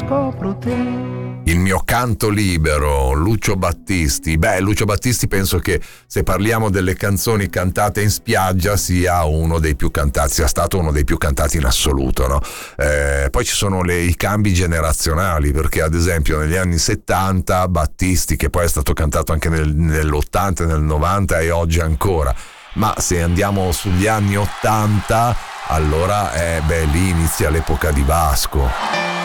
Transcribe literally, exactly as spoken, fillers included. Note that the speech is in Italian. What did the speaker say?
scopro te. Il mio canto libero, Lucio Battisti. Beh, Lucio Battisti penso che se parliamo delle canzoni cantate in spiaggia sia uno dei più cantati, sia stato uno dei più cantati in assoluto, no? Eh, poi ci sono le, i cambi generazionali, perché ad esempio negli anni settanta Battisti, che poi è stato cantato anche nel, nell'ottanta e nel novanta e oggi ancora, ma se andiamo sugli anni ottanta, allora eh, beh, lì inizia l'epoca di Vasco.